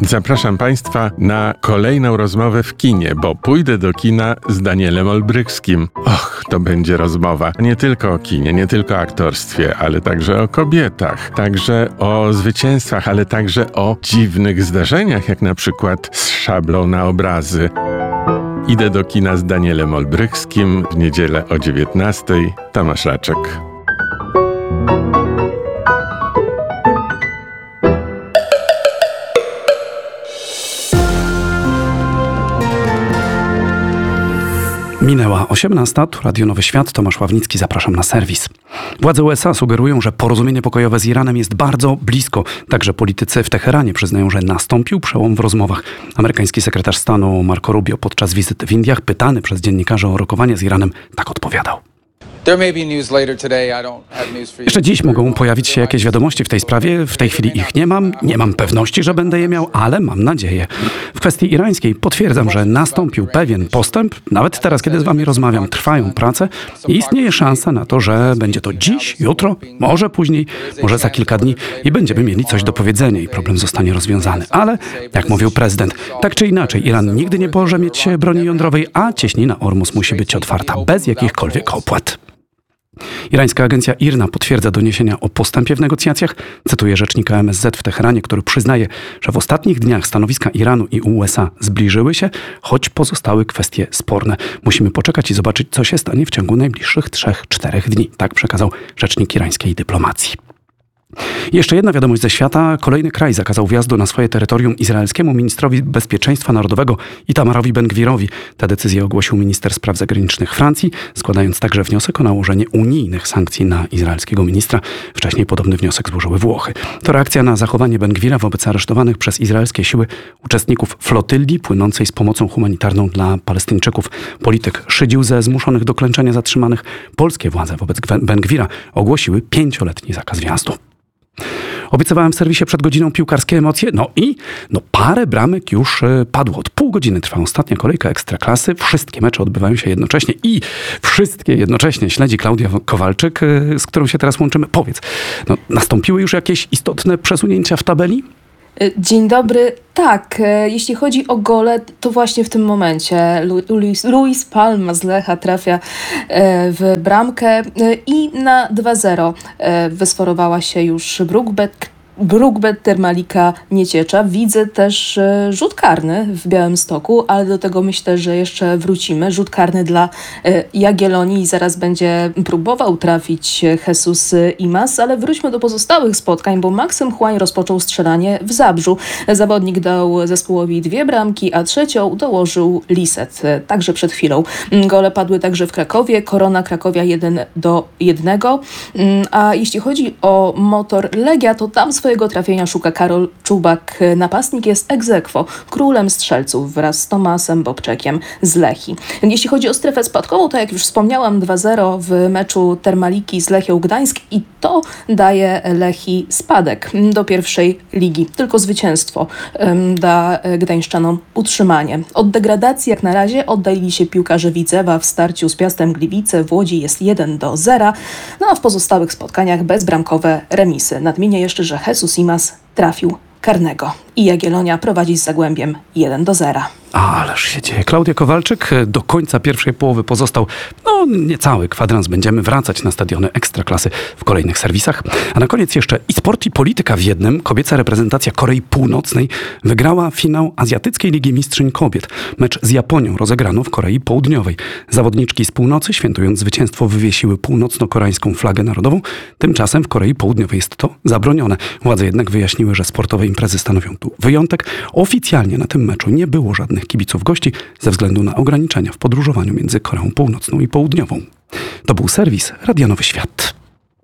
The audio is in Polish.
Zapraszam Państwa na kolejną rozmowę w kinie, bo pójdę do kina z Danielem Olbrychskim. Och, to będzie rozmowa nie tylko o kinie, nie tylko o aktorstwie, ale także o kobietach, także o zwycięstwach, ale także o dziwnych zdarzeniach, jak na przykład z szablą na obrazy. Idę do kina z Danielem Olbrychskim w niedzielę o 19:00. Tomasz Raczek. Minęła 18:00, tu Radio Nowy Świat, Tomasz Ławnicki, zapraszam na serwis. Władze USA sugerują, że porozumienie pokojowe z Iranem jest bardzo blisko. Także politycy w Teheranie przyznają, że nastąpił przełom w rozmowach. Amerykański sekretarz stanu Marco Rubio podczas wizyty w Indiach, pytany przez dziennikarzy o rokowanie z Iranem, tak odpowiadał. Jeszcze dziś mogą pojawić się jakieś wiadomości w tej sprawie. W tej chwili ich nie mam pewności, że będę je miał, ale mam nadzieję. W kwestii irańskiej potwierdzam, że nastąpił pewien postęp. Nawet teraz, kiedy z wami rozmawiam, trwają prace i istnieje szansa na to, że będzie to dziś, jutro, może później, może za kilka dni i będziemy mieli coś do powiedzenia i problem zostanie rozwiązany. Ale, jak mówił prezydent, tak czy inaczej Iran nigdy nie może mieć broni jądrowej, a cieśnina Ormus musi być otwarta bez jakichkolwiek opłat. Irańska agencja IRNA potwierdza doniesienia o postępie w negocjacjach. Cytuję rzecznika MSZ w Teheranie, który przyznaje, że w ostatnich dniach stanowiska Iranu i USA zbliżyły się, choć pozostały kwestie sporne. Musimy poczekać i zobaczyć, co się stanie w ciągu najbliższych 3-4 dni. Tak przekazał rzecznik irańskiej dyplomacji. Jeszcze jedna wiadomość ze świata. Kolejny kraj zakazał wjazdu na swoje terytorium izraelskiemu ministrowi bezpieczeństwa narodowego Itamarowi Ben-Gvirowi. Tę decyzję ogłosił minister spraw zagranicznych Francji, składając także wniosek o nałożenie unijnych sankcji na izraelskiego ministra. Wcześniej podobny wniosek złożyły Włochy. To reakcja na zachowanie Ben-Gvira wobec aresztowanych przez izraelskie siły uczestników flotylli płynącej z pomocą humanitarną dla Palestyńczyków. Polityk szydził ze zmuszonych do klęczenia zatrzymanych. Polskie władze wobec Ben-Gvira ogłosiły 5-letni zakaz wjazdu. Obiecywałem w serwisie przed godziną piłkarskie emocje, parę bramek już padło. Od pół godziny trwa ostatnia kolejka Ekstraklasy. Wszystkie mecze odbywają się jednocześnie i wszystkie jednocześnie śledzi Klaudia Kowalczyk, z którą się teraz łączymy. Powiedz, nastąpiły już jakieś istotne przesunięcia w tabeli? Dzień dobry. Tak, jeśli chodzi o gole, to właśnie w tym momencie Luis Palma z Lecha trafia w bramkę i na 2-0 wysforowała się już Brookbet Termalika Nieciecza. Widzę też rzut karny w Białymstoku, ale do tego myślę, że jeszcze wrócimy. Rzut karny dla Jagiellonii i zaraz będzie próbował trafić Jesus Imaz, ale wróćmy do pozostałych spotkań, bo Maksym Chłań rozpoczął strzelanie w Zabrzu. Zawodnik dał zespołowi 2 bramki, a trzecią dołożył Liset, także przed chwilą. Gole padły także w Krakowie. Korona Krakowia 1-1. A jeśli chodzi o Motor Legia, to tam swojego trafienia szuka Karol Czubak. Napastnik jest ex aequo królem strzelców wraz z Tomasem Bobczekiem z Lechii. Jeśli chodzi o strefę spadkową, to jak już wspomniałam, 2-0 w meczu Termaliki z Lechią Gdańsk i to daje Lechii spadek do pierwszej ligi. Tylko zwycięstwo da gdańszczanom utrzymanie. Od degradacji jak na razie oddalili się piłkarze Widzewa w starciu z Piastem Gliwice. W Łodzi jest 1-0, a w pozostałych spotkaniach bezbramkowe remisy. Nadmienię jeszcze, że Jesus Imaz trafił karnego i Jagiellonia prowadzi z Zagłębiem 1-0. Ależ się dzieje. Klaudia Kowalczyk, do końca pierwszej połowy pozostał niecały kwadrans. Będziemy wracać na stadiony Ekstraklasy w kolejnych serwisach. A na koniec jeszcze i sport, i polityka w jednym. Kobieca reprezentacja Korei Północnej wygrała finał Azjatyckiej Ligi Mistrzyń Kobiet. Mecz z Japonią rozegrano w Korei Południowej. Zawodniczki z północy, świętując zwycięstwo, wywiesiły północno-koreańską flagę narodową. Tymczasem w Korei Południowej jest to zabronione. Władze jednak wyjaśniły, że sportowe imprezy stanowią tu wyjątek. Oficjalnie na tym meczu nie było żadnych kibiców gości ze względu na ograniczenia w podróżowaniu między Koreą Północną i Południową. To był serwis Radio Nowy Świat.